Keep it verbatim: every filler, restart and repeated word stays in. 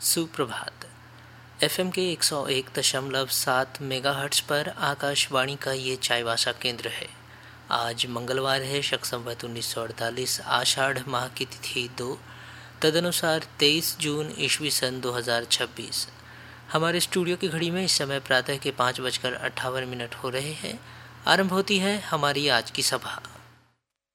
सुप्रभात। एफएम के एक सौ एक दशमलव सात मेगाहर्ट्ज पर आकाशवाणी का ये चाईवासा केंद्र है। आज मंगलवार है, शक संवत उन्नीस सौ अड़तालीस, आषाढ़ माह की तिथि दो, तदनुसार तेईस जून ईस्वी सन दो हज़ार छब्बीस। हमारे स्टूडियो की घड़ी में इस समय प्रातः के पाँच बजकर अट्ठावन मिनट हो रहे हैं। आरंभ होती है हमारी आज की सभा।